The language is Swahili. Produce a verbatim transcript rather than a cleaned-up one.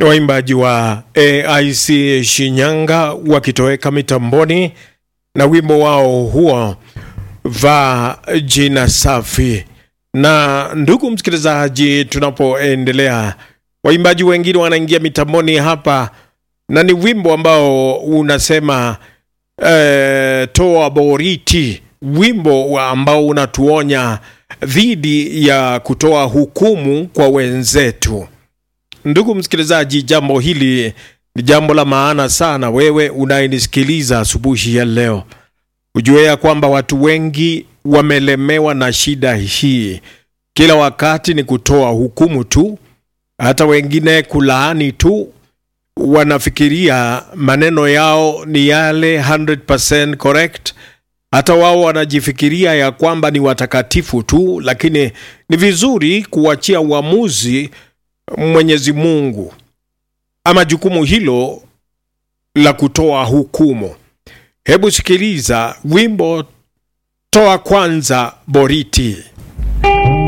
waimbaji wa A I C Shinyanga wakitoweka mitamboni na wimbo wao huo va jina safi. Na ndugu msikilizaji, tunapoendelea, waimbaji wengine wanaingia mitamboni hapa, na ni wimbo ambao unasema eh, toa boriti, wimbo ambao unatuonya dhidi ya kutoa hukumu kwa wenzetu. Ndugu msikilizaji, jambo hili ni jambo la maana sana. Wewe unayenisikiliza asubuhi ya leo, ujue ya kwamba watu wengi wamelemewa na shida hii. Kila wakati ni kutoa hukumu tu, hata wengine kulaani tu. Wanafikiria maneno yao ni yale one hundred percent correct. Hata wao wanajifikiria ya kwamba ni watakatifu tu, lakini ni vizuri kuachia uamuzi Mwenyezi Mungu ama jukumu hilo la kutoa hukumu. Hebu sikiliza wimbo Toa Kwanza Boriti.